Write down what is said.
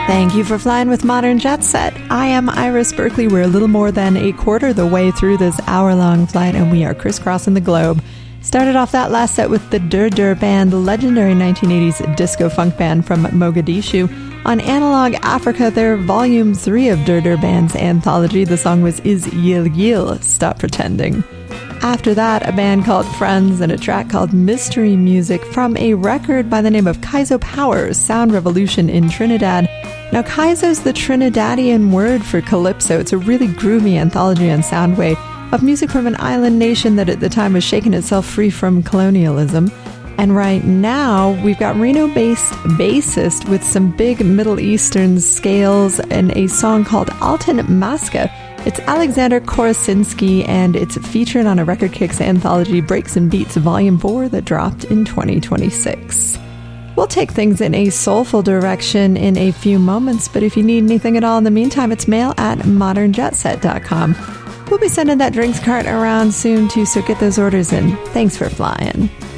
Thank you for flying with Modern Jet Set. I am Iris Berkeley. We're a little more than a quarter the way through this hour-long flight, and we are crisscrossing the globe. Started off that last set with the Dur Dur Band, the legendary 1980s disco funk band from Mogadishu. On Analog Africa, their Volume 3 of Dur Dur Band's anthology, the song was Is Yil Yil, Stop Pretending. After that, a band called Friends and a track called Mystery Music from a record by the name of Kaizo Powers, Sound Revolution in Trinidad. Now, Kaizo's the Trinidadian word for calypso. It's a really groovy anthology on Soundwave of music from an island nation that at the time was shaking itself free from colonialism. And right now, we've got Reno-based bassist with some big Middle Eastern scales and a song called Altan Maska. It's Alexander Korosinski, and it's featured on a Record Kicks anthology, Breaks and Beats Volume 4, that dropped in 2026. We'll take things in a soulful direction in a few moments, but if you need anything at all in the meantime, it's mail@modernjetset.com. We'll be sending that drinks cart around soon too, so get those orders in. Thanks for flying.